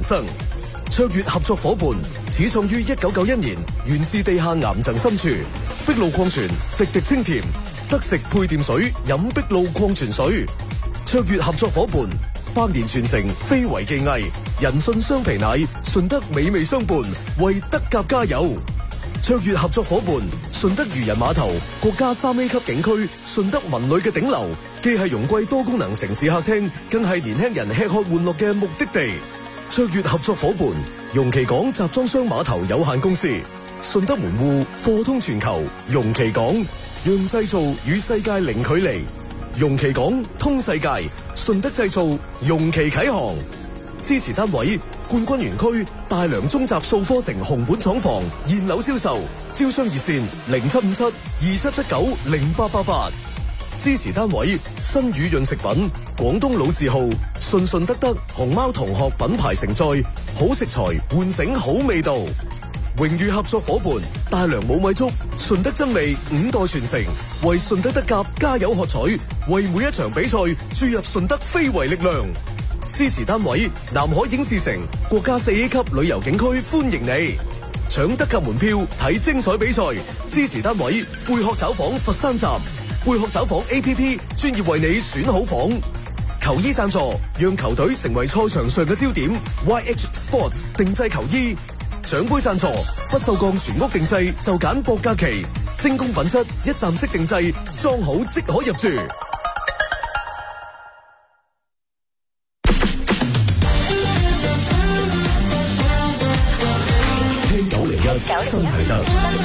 生。卓越合作伙伴始創於1991年，源自地下岩層深處。碧露礦泉，滴滴清甜，得食配電水，飲碧露礦泉水。卓越合作伙伴，100年傳承，非遺技藝。人信雙皮奶，順德美味相伴，為德甲加油。卓越合作伙伴，順德漁人碼頭，國家3A 級景區，順德文旅嘅頂流，既係容桂多功能城市客廳，更係年輕人吃喝玩樂嘅目的地。卓越合作伙伴，容其港集裝箱碼頭有限公司，順德門戶，貨通全球，容其港，讓製造與世界零距離。容其港通世界，順德製造，容其啟航。支持單位：冠軍園區大良中集數科城紅本廠房現樓銷售，招商熱線075727790888。支持單位：新宇潤食品、廣東老字號順德德熊貓同學品牌承載，好食材喚醒好味道。榮譽合作伙伴：大良冇米粥，順德真味5代傳承，為順德德甲加油喝彩，為每一場比賽注入順德非遺力量。支持單位：南海影視城國家4A 級旅遊景區歡迎你，搶德甲門票睇精彩比賽。支持單位：貝殼找房佛山站，貝殼找房 APP 專業為你選好房。球衣贊助，讓球隊成為賽場上嘅焦點。YH Sports 定製球衣。獎杯贊助，不鏽鋼全屋定製就揀博嘉祺，精工品質，一站式定製，裝好即可入住。聽901新啟德。